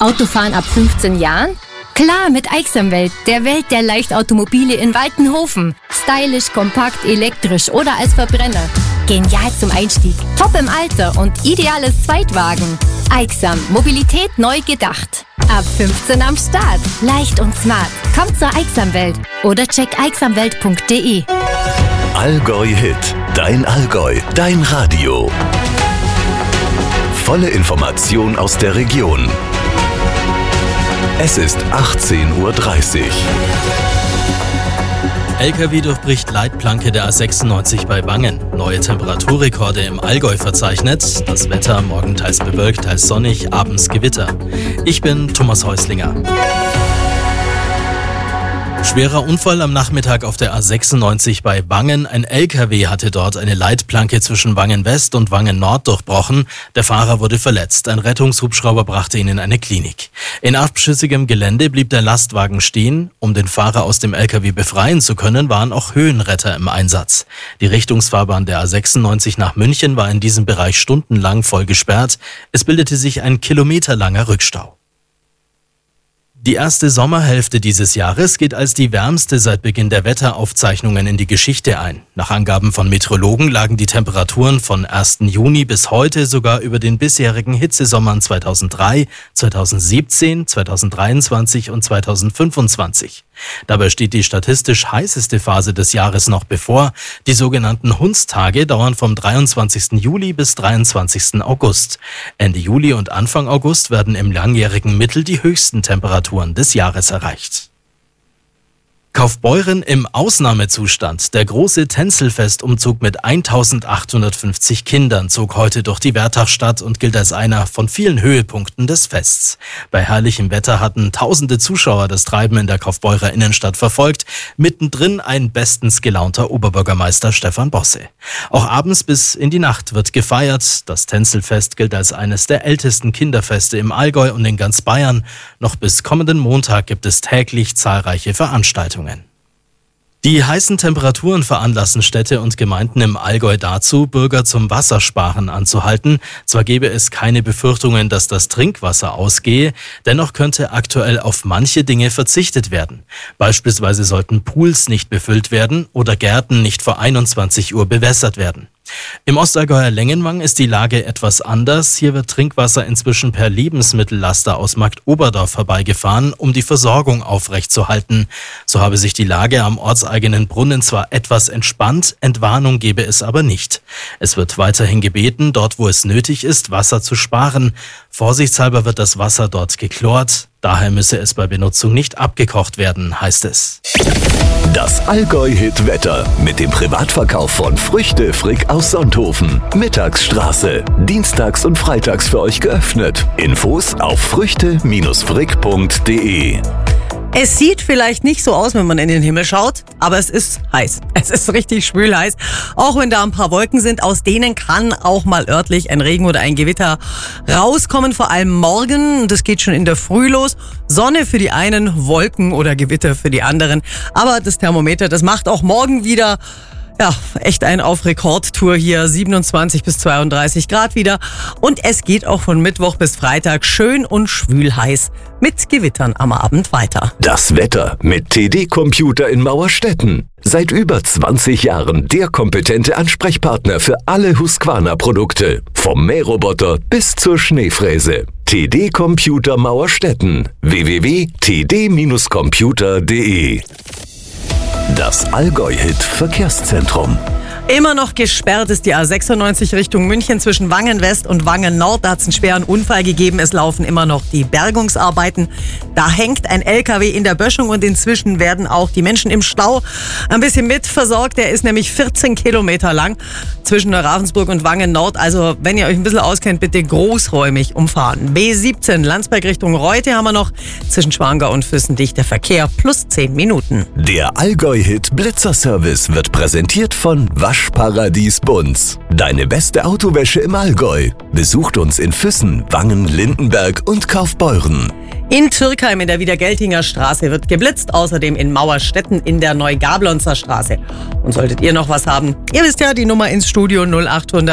Autofahren ab 15 Jahren? Klar, mit Aixamwelt, der Welt der Leichtautomobile in Waltenhofen. Stylisch, kompakt, elektrisch oder als Verbrenner. Genial zum Einstieg, top im Alter und ideales Zweitwagen. Aixam, Mobilität neu gedacht. Ab 15 am Start. Leicht und smart. Kommt zur Aixamwelt oder check aixamwelt.de. Allgäu Hit. Dein Allgäu. Dein Radio. Volle Information aus der Region. Es ist 18:30 Uhr. LKW durchbricht Leitplanke der A96 bei Wangen. Neue Temperaturrekorde im Allgäu verzeichnet. Das Wetter morgen teils bewölkt, teils sonnig, abends Gewitter. Ich bin Thomas Häuslinger. Schwerer Unfall am Nachmittag auf der A96 bei Wangen. Ein LKW hatte dort eine Leitplanke zwischen Wangen West und Wangen Nord durchbrochen. Der Fahrer wurde verletzt. Ein Rettungshubschrauber brachte ihn in eine Klinik. In abschüssigem Gelände blieb der Lastwagen stehen. Um den Fahrer aus dem LKW befreien zu können, waren auch Höhenretter im Einsatz. Die Richtungsfahrbahn der A96 nach München war in diesem Bereich stundenlang voll gesperrt. Es bildete sich ein kilometerlanger Rückstau. Die erste Sommerhälfte dieses Jahres geht als die wärmste seit Beginn der Wetteraufzeichnungen in die Geschichte ein. Nach Angaben von Meteorologen lagen die Temperaturen von 1. Juni bis heute sogar über den bisherigen Hitzesommern 2003, 2017, 2023 und 2025. Dabei steht die statistisch heißeste Phase des Jahres noch bevor. Die sogenannten Hundstage dauern vom 23. Juli bis 23. August. Ende Juli und Anfang August werden im langjährigen Mittel die höchsten Temperaturen des Jahres erreicht. Kaufbeuren im Ausnahmezustand. Der große Tänzelfestumzug mit 1850 Kindern zog heute durch die Wertachstadt und gilt als einer von vielen Höhepunkten des Fests. Bei herrlichem Wetter hatten tausende Zuschauer das Treiben in der Kaufbeurer Innenstadt verfolgt. Mittendrin ein bestens gelaunter Oberbürgermeister Stefan Bosse. Auch abends bis in die Nacht wird gefeiert. Das Tänzelfest gilt als eines der ältesten Kinderfeste im Allgäu und in ganz Bayern. Noch bis kommenden Montag gibt es täglich zahlreiche Veranstaltungen. Die heißen Temperaturen veranlassen Städte und Gemeinden im Allgäu dazu, Bürger zum Wassersparen anzuhalten. Zwar gäbe es keine Befürchtungen, dass das Trinkwasser ausgehe, dennoch könnte aktuell auf manche Dinge verzichtet werden. Beispielsweise sollten Pools nicht befüllt werden oder Gärten nicht vor 21 Uhr bewässert werden. Im Ostallgäuer Lengenwang ist die Lage etwas anders. Hier wird Trinkwasser inzwischen per Lebensmittellaster aus Marktoberdorf herbeigefahren, um die Versorgung aufrechtzuerhalten. So habe sich die Lage am ortseigenen Brunnen zwar etwas entspannt, Entwarnung gebe es aber nicht. Es wird weiterhin gebeten, dort wo es nötig ist, Wasser zu sparen. Vorsichtshalber wird das Wasser dort geklort. Daher müsse es bei Benutzung nicht abgekocht werden, heißt es. Das Allgäu-Hit-Wetter mit dem Privatverkauf von Früchte Frick aus Sonthofen. Mittagsstraße. Dienstags und freitags für euch geöffnet. Infos auf früchte-frick.de. Es sieht vielleicht nicht so aus, wenn man in den Himmel schaut, aber es ist heiß. Es ist richtig schwül-heiß. Auch wenn da ein paar Wolken sind, aus denen kann auch mal örtlich ein Regen oder ein Gewitter rauskommen. Vor allem morgen, das geht schon in der Früh los. Sonne für die einen, Wolken oder Gewitter für die anderen. Aber das Thermometer, das macht auch morgen wieder echt ein auf Rekordtour hier, 27 bis 32 Grad wieder. Und es geht auch von Mittwoch bis Freitag schön und schwül heiß mit Gewittern am Abend weiter. Das Wetter mit TD Computer in Mauerstetten. Seit über 20 Jahren der kompetente Ansprechpartner für alle Husqvarna-Produkte. Vom Mähroboter bis zur Schneefräse. TD Computer Mauerstetten. www.td-computer.de. Das Allgäu-Hit Verkehrszentrum. Immer noch gesperrt ist die A96 Richtung München zwischen Wangen West und Wangen Nord. Da hat es einen schweren Unfall gegeben. Es laufen immer noch die Bergungsarbeiten. Da hängt ein LKW in der Böschung und inzwischen werden auch die Menschen im Stau ein bisschen mit versorgt. Der ist nämlich 14 Kilometer lang zwischen Ravensburg und Wangen Nord. Also wenn ihr euch ein bisschen auskennt, bitte großräumig umfahren. B17 Landsberg Richtung Reute haben wir noch. Zwischen Schwangau und Füssen dichter Verkehr plus 10 Minuten. Der Allgäu-Hit Blitzerservice wird präsentiert von Waschparadies Bunz. Deine beste Autowäsche im Allgäu. Besucht uns in Füssen, Wangen, Lindenberg und Kaufbeuren. In Türkheim in der Wiedergeltinger Straße wird geblitzt, außerdem in Mauerstetten in der Neugablonzer Straße. Und solltet ihr noch was haben, ihr wisst ja, die Nummer ins Studio 0800